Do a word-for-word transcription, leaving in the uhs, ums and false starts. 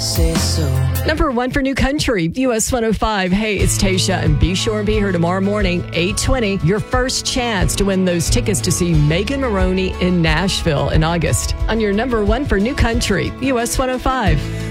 say so. Number one for New Country, U S one oh five. Hey, it's Tasha, and be sure and be here tomorrow morning, eight twenty. Your first chance to win those tickets to see Megan Maroney in Nashville in August on your number one for New Country, U S one oh five.